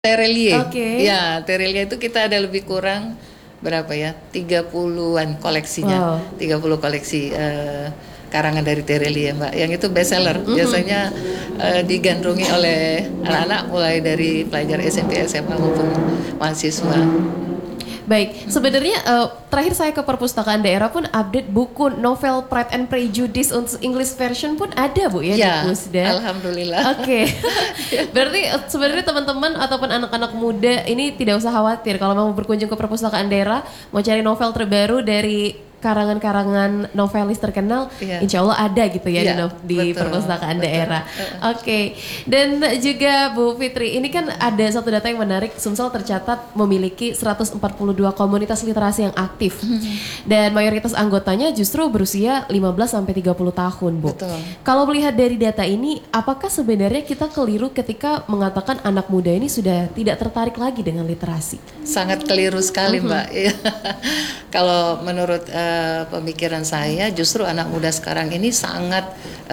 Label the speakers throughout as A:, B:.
A: Terelie.
B: Oke.
A: Ya, Terelie itu kita ada lebih kurang berapa ya? 30-an koleksinya.
B: Wow.
A: 30 koleksi karangan dari Terelie ya, Mbak. Yang itu best seller. Biasanya digandrungi oleh anak-anak mulai dari pelajar SMP, SMA maupun mahasiswa.
B: Baik, sebenarnya terakhir saya ke perpustakaan daerah pun update buku novel Pride and Prejudice untuk English version pun ada Bu ya, di
A: Ya,
B: Pusda.
A: alhamdulillah.
B: Oke, berarti sebenarnya teman-teman ataupun anak-anak muda ini tidak usah khawatir kalau mau berkunjung ke perpustakaan daerah, mau cari novel terbaru dari karangan-karangan novelis terkenal,
A: Iya.
B: insya Allah ada gitu ya
A: Iya,
B: di
A: betul,
B: perpustakaan
A: betul.
B: daerah. Oke, dan juga Bu Fitri, ini kan ada satu data yang menarik, Sumsel tercatat memiliki 142 komunitas literasi yang aktif, dan mayoritas anggotanya justru berusia 15 sampai 30 tahun, Bu.
A: Betul.
B: Kalau melihat dari data ini, apakah sebenarnya kita keliru ketika mengatakan anak muda ini sudah tidak tertarik lagi dengan literasi?
A: Sangat keliru sekali, Mbak. Iya. Kalau menurut pemikiran saya, justru anak muda sekarang ini sangat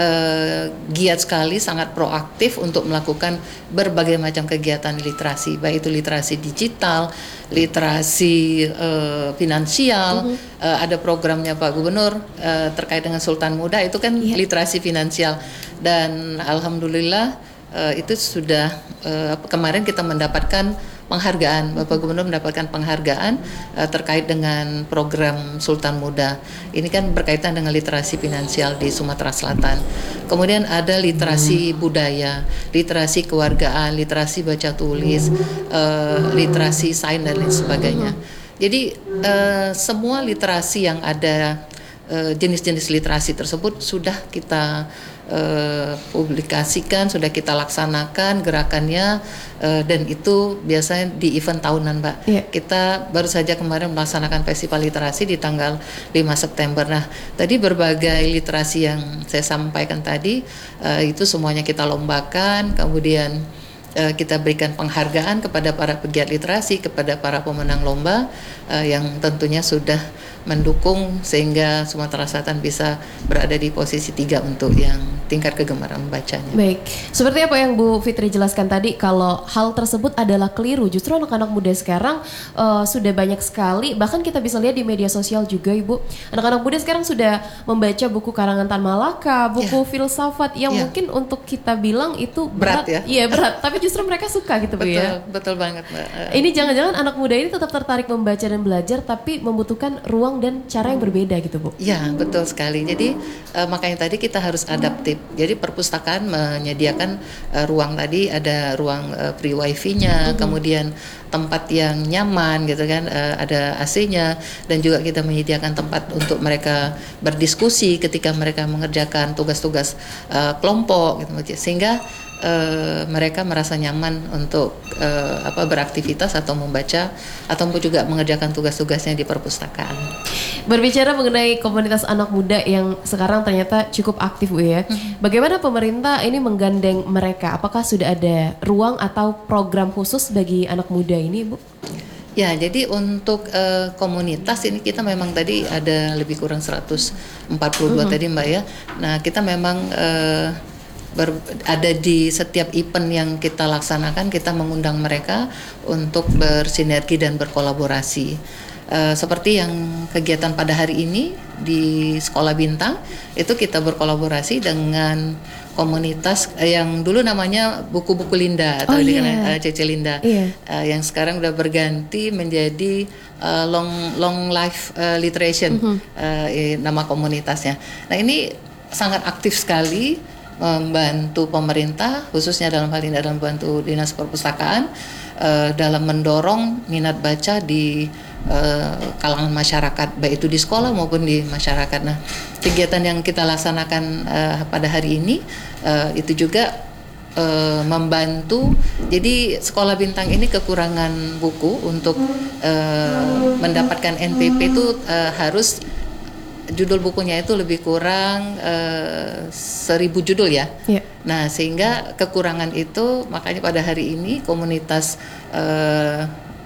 A: giat sekali, sangat proaktif untuk melakukan berbagai macam kegiatan literasi, baik itu literasi digital, literasi finansial. Ada programnya Pak Gubernur terkait dengan Sultan Muda, itu kan literasi finansial, dan alhamdulillah itu sudah kemarin kita mendapatkan penghargaan, Bapak Gubernur mendapatkan penghargaan terkait dengan program Sultan Muda. Ini kan berkaitan dengan literasi finansial di Sumatera Selatan. Kemudian ada literasi budaya, literasi kewargaan, literasi baca tulis, literasi sains dan lain sebagainya. Jadi semua literasi yang ada, jenis-jenis literasi tersebut sudah kita publikasikan, sudah kita laksanakan gerakannya, dan itu biasanya di event tahunan, Mbak. Kita baru saja kemarin melaksanakan festival literasi di tanggal 5 September. Nah, tadi berbagai literasi yang saya sampaikan tadi, itu semuanya kita lombakan, kemudian kita berikan penghargaan kepada para pegiat literasi, kepada para pemenang lomba yang tentunya sudah mendukung sehingga Sumatera Selatan bisa berada di posisi 3 untuk yang tingkat kegemaran membacanya.
B: Baik, seperti apa yang Bu Fitri jelaskan tadi, kalau hal tersebut adalah keliru, justru anak-anak muda sekarang sudah banyak sekali, bahkan kita bisa lihat di media sosial juga Ibu, anak-anak muda sekarang sudah membaca buku karangan Tan Malaka, buku filsafat yang mungkin untuk kita bilang itu berat ya? Iya berat, tapi justru mereka suka gitu Bu ya?
A: Betul banget Mbak.
B: Ini jangan-jangan anak muda ini tetap tertarik membaca dan belajar, tapi membutuhkan ruang dan cara yang berbeda gitu Bu?
A: Ya betul sekali, jadi makanya tadi kita harus adaptif. Jadi perpustakaan menyediakan ruang, tadi ada ruang free wifi-nya, kemudian tempat yang nyaman gitu kan, ada AC-nya, dan juga kita menyediakan tempat untuk mereka berdiskusi ketika mereka mengerjakan tugas-tugas kelompok gitu, sehingga mereka merasa nyaman untuk beraktivitas atau membaca ataupun juga mengerjakan tugas-tugasnya di perpustakaan.
B: Berbicara mengenai komunitas anak muda yang sekarang ternyata cukup aktif Bu ya, bagaimana pemerintah ini menggandeng mereka? Apakah sudah ada ruang atau program khusus bagi anak muda ini Bu?
A: Ya, jadi untuk komunitas ini kita memang tadi ada lebih kurang 142 tadi Mbak ya. Nah kita memang ada di setiap event yang kita laksanakan, kita mengundang mereka untuk bersinergi dan berkolaborasi. Seperti yang kegiatan pada hari ini di Sekolah Bintang, itu kita berkolaborasi dengan komunitas yang dulu namanya Buku-Buku Linda atau dikenal Cece Linda, yang sekarang udah berganti menjadi long life literation, nama komunitasnya. Nah ini sangat aktif sekali membantu pemerintah, khususnya dalam hal ini dalam membantu Dinas Perpustakaan dalam mendorong minat baca di kalangan masyarakat, baik itu di sekolah maupun di masyarakat. Nah, kegiatan yang kita laksanakan pada hari ini itu juga membantu. Jadi Sekolah Bintang ini kekurangan buku untuk mendapatkan NPP itu harus judul bukunya itu lebih kurang 1000 judul ya. Nah sehingga kekurangan itu, makanya pada hari ini komunitas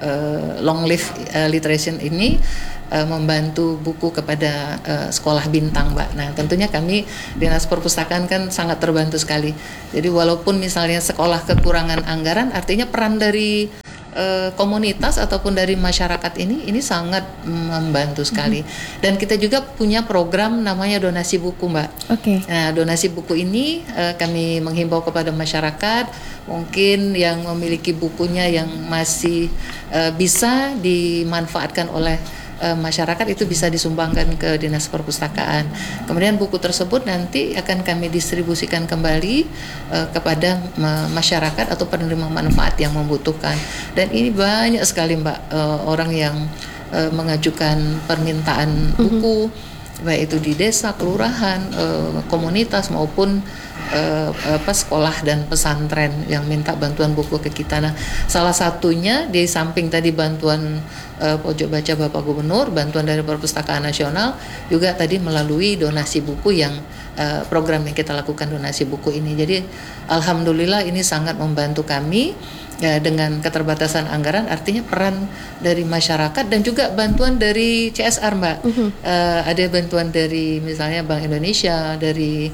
A: long live literacy ini membantu buku kepada sekolah bintang, Mbak. Nah, tentunya kami Dinas Perpustakaan kan sangat terbantu sekali. Jadi walaupun misalnya sekolah kekurangan anggaran, artinya peran dari komunitas ataupun dari masyarakat ini sangat membantu sekali. Dan kita juga punya program namanya donasi buku, Mbak.
B: Oke.
A: Nah, donasi buku ini kami menghimbau kepada masyarakat, mungkin yang memiliki bukunya yang masih bisa dimanfaatkan oleh masyarakat itu bisa disumbangkan ke Dinas Perpustakaan. Kemudian buku tersebut nanti akan kami distribusikan kembali kepada masyarakat atau penerima manfaat yang membutuhkan. Dan ini banyak sekali, Mbak, orang yang mengajukan permintaan buku, baik itu di desa, kelurahan, komunitas maupun sekolah dan pesantren yang minta bantuan buku ke kita. Nah, salah satunya di samping tadi bantuan pojok baca Bapak Gubernur, bantuan dari Perpustakaan Nasional, juga tadi melalui donasi buku yang program yang kita lakukan donasi buku ini. Jadi alhamdulillah ini sangat membantu kami. Ya, dengan keterbatasan anggaran, artinya peran dari masyarakat dan juga bantuan dari CSR, Mbak. Ada bantuan dari misalnya Bank Indonesia, dari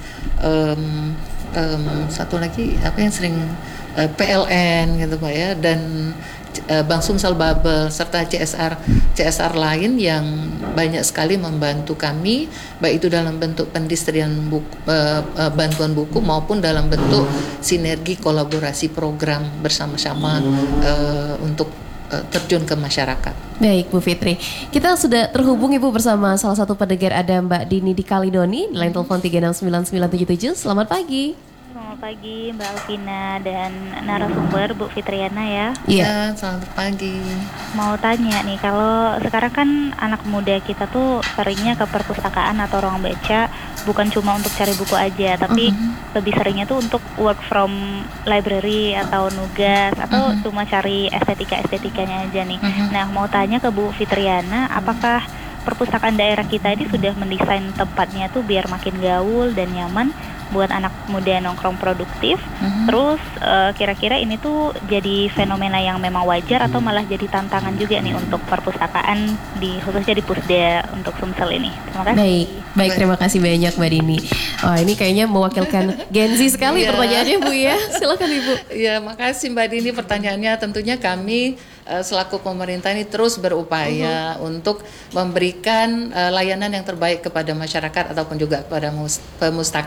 A: satu lagi apa yang sering PLN gitu, Pak ya, dan Bank Sumsel Babel serta CSR lain yang banyak sekali membantu kami, baik itu dalam bentuk pendistribusian bantuan buku maupun dalam bentuk sinergi kolaborasi program bersama-sama untuk terjun ke masyarakat.
B: Baik Bu Fitri, kita sudah terhubung Ibu bersama salah satu pendengar, ada Mbak Dini di Kalidoni, di line telepon 369977. Selamat pagi.
C: Selamat pagi Mbak Alvina dan narasumber Bu Fitriana ya.
A: Iya, selamat pagi.
C: Mau tanya nih, kalau sekarang kan anak muda kita tuh seringnya ke perpustakaan atau ruang baca bukan cuma untuk cari buku aja, tapi lebih seringnya tuh untuk work from library atau nugas atau cuma cari estetikanya aja nih. Nah, mau tanya ke Bu Fitriana, apakah perpustakaan daerah kita ini sudah mendesain tempatnya tuh biar makin gaul dan nyaman buat anak muda nongkrong produktif? Terus kira-kira ini tuh jadi fenomena yang memang wajar atau malah jadi tantangan juga nih untuk perpustakaan khususnya di Pusda untuk Sumsel ini? Terima kasih.
B: Baik, terima kasih banyak Mbak Dini. Ini kayaknya mewakilkan Gen Z sekali pertanyaannya Bu ya. Silakan Ibu.
A: Ya, makasih Mbak Dini pertanyaannya. Tentunya kami selaku pemerintah ini terus berupaya untuk memberikan layanan yang terbaik kepada masyarakat ataupun juga kepada pemustakaan.